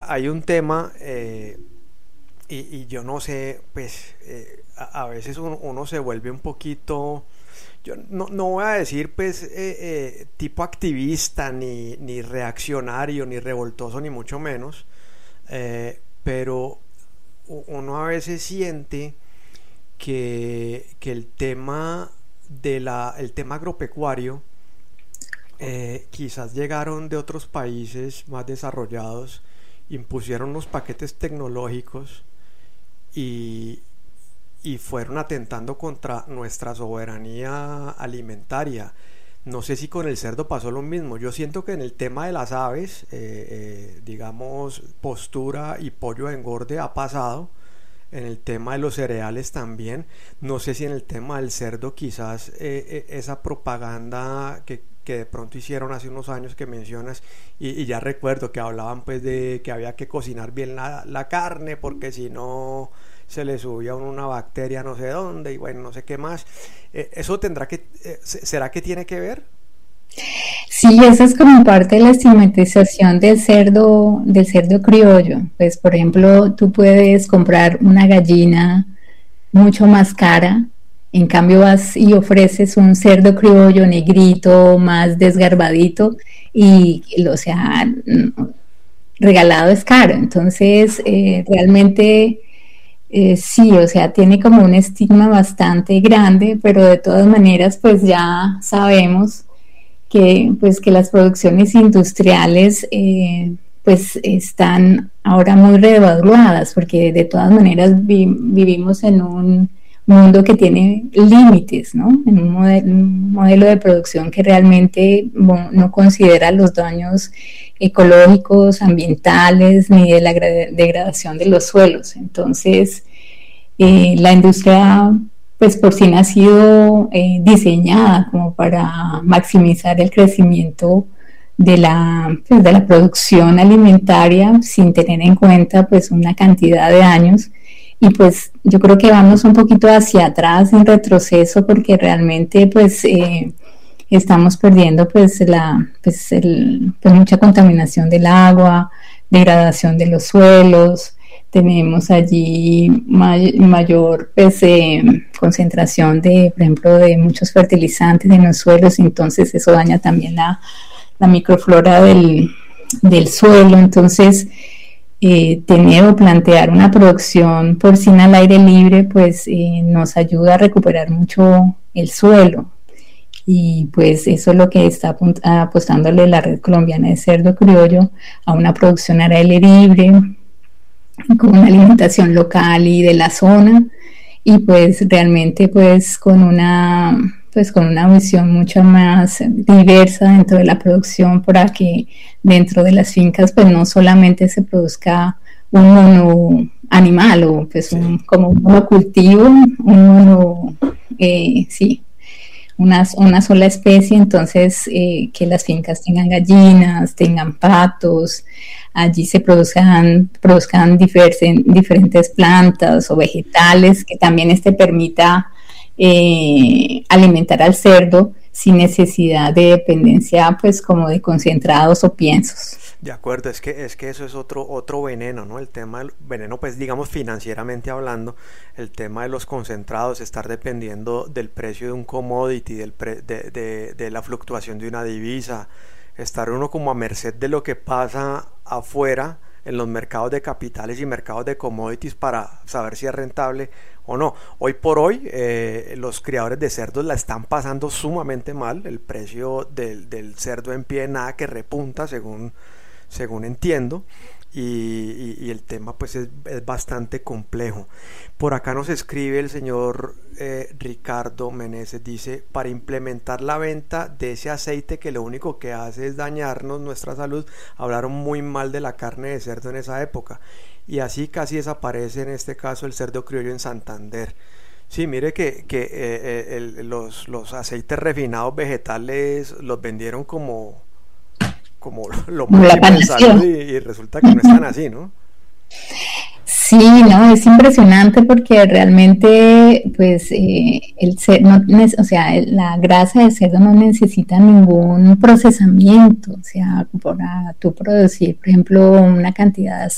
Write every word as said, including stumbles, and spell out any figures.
hay un tema, eh, y, y yo no sé, pues eh, a, a veces uno, uno se vuelve un poquito, yo no, no voy a decir pues eh, eh, tipo activista, ni, ni reaccionario, ni revoltoso, ni mucho menos, eh, pero uno a veces siente que, que el tema de la, el tema agropecuario, eh, quizás llegaron de otros países más desarrollados, impusieron los paquetes tecnológicos y, y fueron atentando contra nuestra soberanía alimentaria. No sé si con el cerdo pasó lo mismo. Yo siento que en el tema de las aves, eh, eh, digamos, postura y pollo de engorde ha pasado. En el tema de los cereales también. No sé si en el tema del cerdo quizás eh, eh, esa propaganda que, que de pronto hicieron hace unos años que mencionas, y, y ya recuerdo que hablaban pues de que había que cocinar bien la, la carne porque si no se le subía una bacteria no sé dónde y bueno, no sé qué más. Eh, ¿eso tendrá que, eh, será que tiene que ver? Sí, eso es como parte de la estigmatización del cerdo, del cerdo criollo. Pues, por ejemplo, tú puedes comprar una gallina mucho más cara, en cambio vas y ofreces un cerdo criollo negrito, más desgarbadito, y, o sea, regalado es caro. Entonces, eh, realmente eh, sí, o sea, tiene como un estigma bastante grande, pero de todas maneras, pues ya sabemos que, pues, que las producciones industriales eh, pues están ahora muy reevaluadas, porque de todas maneras vi, vivimos en un mundo que tiene límites, ¿no? En un modelo, un modelo de producción que realmente no, no considera los daños ecológicos, ambientales, ni de la degradación de los suelos. Entonces, eh, la industria pues porcina ha sido eh, diseñada como para maximizar el crecimiento de la, pues, de la producción alimentaria sin tener en cuenta pues una cantidad de años, y pues yo creo que vamos un poquito hacia atrás en retroceso porque realmente pues eh, estamos perdiendo pues la pues, el, pues mucha contaminación del agua, degradación de los suelos. Tenemos allí may, mayor pues, eh, concentración de, por ejemplo, de muchos fertilizantes en los suelos, entonces eso daña también la, la microflora del, del suelo. Entonces, eh, tener o plantear una producción porcina al aire libre, pues eh, nos ayuda a recuperar mucho el suelo. Y pues eso es lo que está apostándole la Red Colombiana de Cerdo Criollo, a una producción al aire libre, con una alimentación local y de la zona, y pues realmente pues con una pues con una visión mucho más diversa dentro de la producción, para que dentro de las fincas pues no solamente se produzca un mono animal o pues un, como un monocultivo, un mono eh, sí Una, una sola especie. Entonces eh, que las fincas tengan gallinas, tengan patos, allí se produzcan, produzcan diversen, diferentes plantas o vegetales, que también este permita eh, alimentar al cerdo sin necesidad de dependencia pues como de concentrados o piensos. De acuerdo, es que es que eso es otro otro veneno, ¿no? El tema del veneno, pues digamos financieramente hablando, el tema de los concentrados, estar dependiendo del precio de un commodity, del pre, de, de, de la fluctuación de una divisa, estar uno como a merced de lo que pasa afuera en los mercados de capitales y mercados de commodities para saber si es rentable o no. Hoy por hoy eh, los criadores de cerdos la están pasando sumamente mal, el precio del, del cerdo en pie nada que repunta según según entiendo, y, y, y el tema pues es, es bastante complejo. Por acá nos escribe el señor eh, Ricardo Meneses, dice: para implementar la venta de ese aceite que lo único que hace es dañarnos nuestra salud, hablaron muy mal de la carne de cerdo en esa época, y así casi desaparece en este caso el cerdo criollo en Santander. Sí, mire que, que eh, el, los, los aceites refinados vegetales los vendieron como como lo máximo en salud, y, y resulta que no están así, ¿no? Sí, no, es impresionante porque realmente, pues, eh, el cer- no, o sea, la grasa de cerdo no necesita ningún procesamiento, o sea, para tú producir, por ejemplo, una cantidad de